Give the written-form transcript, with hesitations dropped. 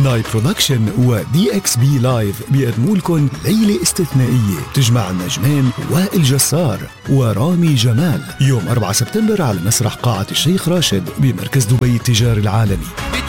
نايت برودكشن ودي اكس بي لايف بيقدموا لكم ليلة استثنائية تجمع النجمين وائل جسار ورامي جمال يوم 4 سبتمبر على مسرح قاعة الشيخ راشد بمركز دبي التجاري العالمي.